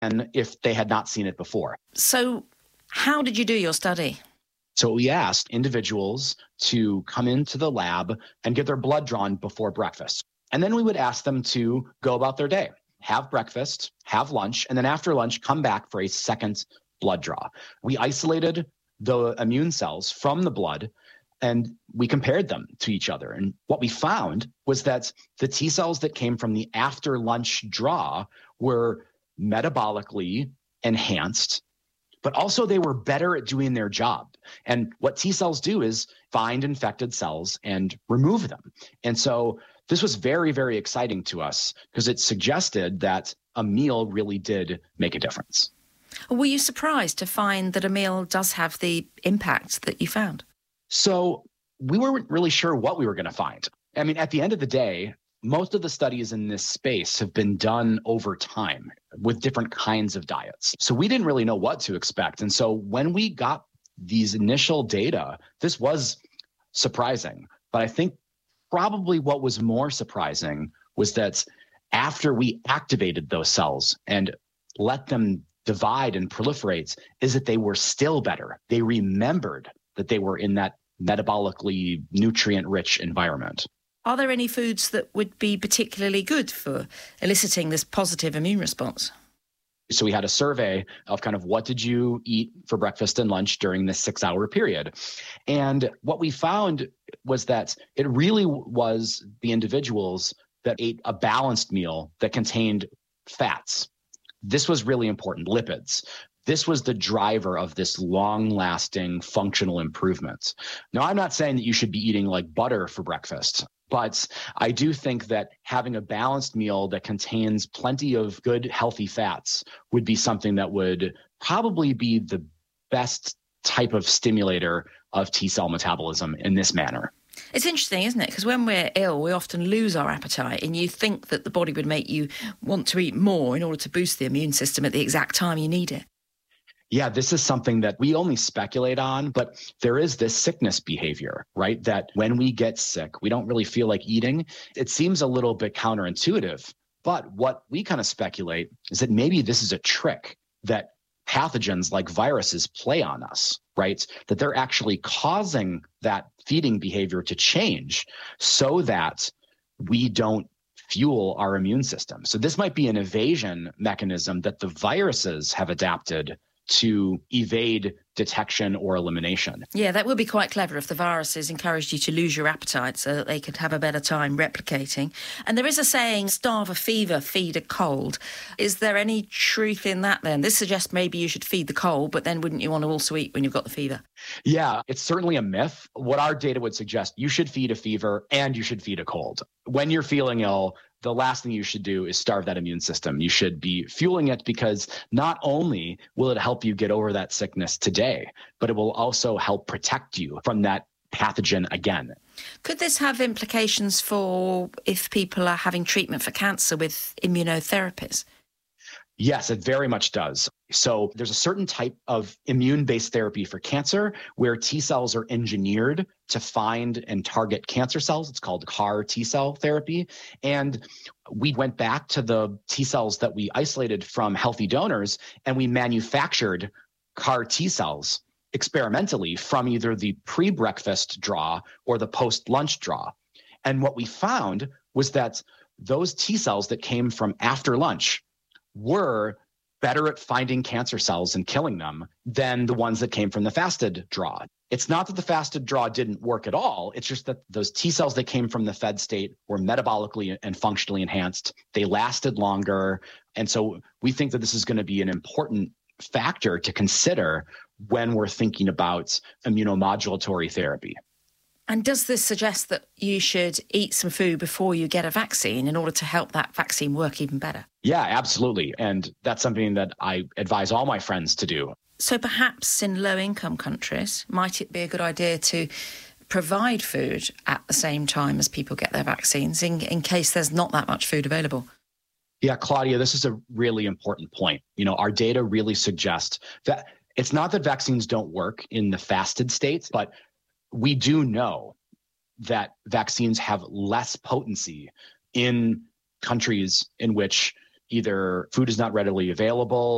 and if they had not seen it before. So how did you do your study? So we asked individuals to come into the lab and get their blood drawn before breakfast. And then we would ask them to go about their day, have breakfast, have lunch, and then after lunch, come back for a second blood draw. We isolated the immune cells from the blood and we compared them to each other. And what we found was that the T cells that came from the after lunch draw were metabolically enhanced, but also they were better at doing their job. And what T cells do is find infected cells and remove them. And so this was very, very exciting to us because it suggested that a meal really did make a difference. Were you surprised to find that a meal does have the impact that you found? So we weren't really sure what we were going to find. I mean, at the end of the day, most of the studies in this space have been done over time with different kinds of diets. So we didn't really know what to expect. And so when we got these initial data, this was surprising. But I think probably what was more surprising was that after we activated those cells and let them divide and proliferate, is that they were still better. They remembered that they were in that metabolically nutrient-rich environment. Are there any foods that would be particularly good for eliciting this positive immune response? So we had a survey of kind of what did you eat for breakfast and lunch during this 6-hour period. And what we found was that it really was the individuals that ate a balanced meal that contained fats. This was really important, lipids. This was the driver of this long-lasting functional improvement. Now, I'm not saying that you should be eating like butter for breakfast, but I do think that having a balanced meal that contains plenty of good, healthy fats would be something that would probably be the best type of stimulator of T-cell metabolism in this manner. It's interesting, isn't it? Because when we're ill, we often lose our appetite, and you think that the body would make you want to eat more in order to boost the immune system at the exact time you need it. Yeah, this is something that we only speculate on, but there is this sickness behavior, right? That when we get sick, we don't really feel like eating. It seems a little bit counterintuitive, but what we kind of speculate is that maybe this is a trick that pathogens like viruses play on us, right? That they're actually causing that feeding behavior to change so that we don't fuel our immune system. So this might be an evasion mechanism that the viruses have adapted to evade detection or elimination. Yeah, that would be quite clever if the viruses encouraged you to lose your appetite so that they could have a better time replicating. And there is a saying, starve a fever, feed a cold. Is there any truth in that then? This suggests maybe you should feed the cold, but then wouldn't you want to also eat when you've got the fever? Yeah, it's certainly a myth. What our data would suggest, you should feed a fever and you should feed a cold. When you're feeling ill, the last thing you should do is starve that immune system. You should be fueling it because not only will it help you get over that sickness today, but it will also help protect you from that pathogen again. Could this have implications for if people are having treatment for cancer with immunotherapies? Yes, it very much does. So there's a certain type of immune-based therapy for cancer where T cells are engineered to find and target cancer cells. It's called CAR T cell therapy. And we went back to the T cells that we isolated from healthy donors and we manufactured CAR T cells experimentally from either the pre-breakfast draw or the post-lunch draw. And what we found was that those T cells that came from after lunch were better at finding cancer cells and killing them than the ones that came from the fasted draw. It's not that the fasted draw didn't work at all. It's just that those T cells that came from the fed state were metabolically and functionally enhanced. They lasted longer. And so we think that this is going to be an important factor to consider when we're thinking about immunomodulatory therapy. And does this suggest that you should eat some food before you get a vaccine in order to help that vaccine work even better? Yeah, absolutely. And that's something that I advise all my friends to do. So perhaps in low-income countries, might it be a good idea to provide food at the same time as people get their vaccines in case there's not that much food available? Yeah, Claudia, this is a really important point. You know, our data really suggests that it's not that vaccines don't work in the fasted states, but we do know that vaccines have less potency in countries in which either food is not readily available